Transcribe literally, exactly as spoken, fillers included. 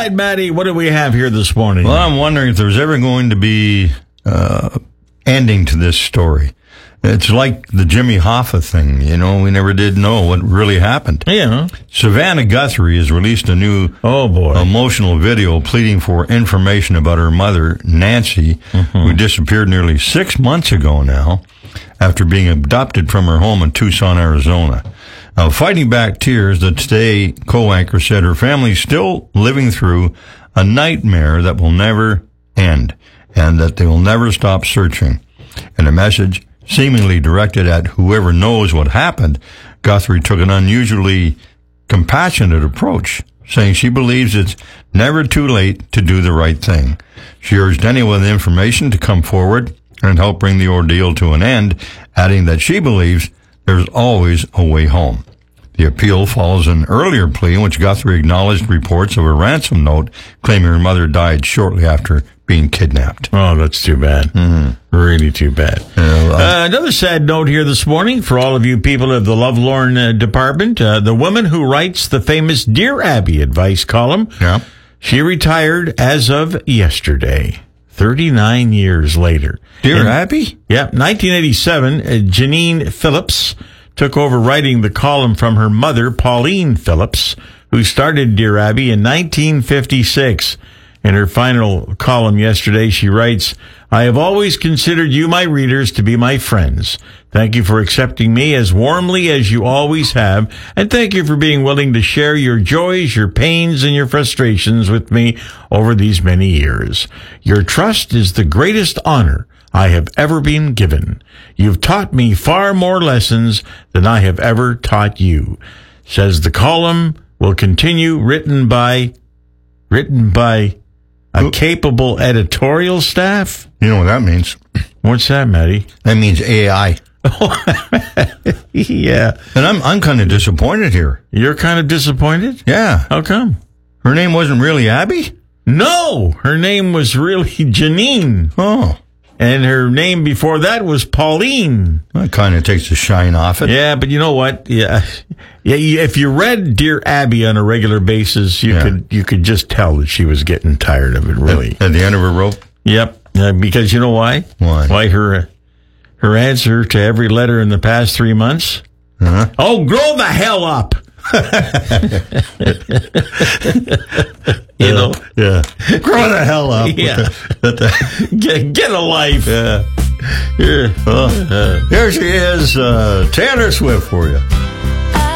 right, Matty, what do we have here this morning? Well, I'm wondering if there's ever going to be uh ending to this story. It's like the Jimmy Hoffa thing, you know, we never did know what really happened. Yeah. Savannah Guthrie has released a new oh boy emotional video pleading for information about her mother, Nancy, mm-hmm. who disappeared nearly six months ago now after being abducted from her home in Tucson, Arizona. Now, fighting back tears, the Today co-anchor said her family's still living through a nightmare that will never end and that they will never stop searching. In a message seemingly directed at whoever knows what happened, Guthrie took an unusually compassionate approach, saying she believes it's never too late to do the right thing. She urged anyone with information to come forward and help bring the ordeal to an end, adding that she believes there's always a way home. The appeal follows an earlier plea in which Guthrie acknowledged reports of a ransom note claiming her mother died shortly after being kidnapped. Oh, that's too bad. Mm-hmm. Really too bad. Uh, uh, another sad note here this morning for all of you people of the Lovelorn uh, department. Uh, the woman who writes the famous Dear Abby advice column, yeah. she retired as of yesterday, thirty-nine years later. Dear In, Abby? Yeah, nineteen eighty-seven, uh, Janine Phillips took over writing the column from her mother, Pauline Phillips, who started Dear Abby in nineteen fifty-six. In her final column yesterday, she writes, I have always considered you, my readers, to be my friends. Thank you for accepting me as warmly as you always have, and thank you for being willing to share your joys, your pains, and your frustrations with me over these many years. Your trust is the greatest honor I have ever been given. You've taught me far more lessons than I have ever taught you. Says the column will continue, written by, written by a capable editorial staff. You know what that means? What's that, Matty? That means A I. Yeah. And I'm I'm kind of disappointed here. You're kind of disappointed? Yeah. How come? Her name wasn't really Abby? No, her name was really Janine. Oh. And her name before that was Pauline. That kind of takes the shine off it. Yeah, but you know what? Yeah, yeah. If you read Dear Abby on a regular basis, you yeah. could you could just tell that she was getting tired of it. Really, at, at the end of her rope. Yep. Uh, because you know why? Why? Why her her answer to every letter in the past three months? Uh-huh. Oh, grow the hell up. You know, yeah. Grow the hell up. Yeah. get, get a life. Yeah. Here, well, uh, here she is, uh, Taylor Swift for you.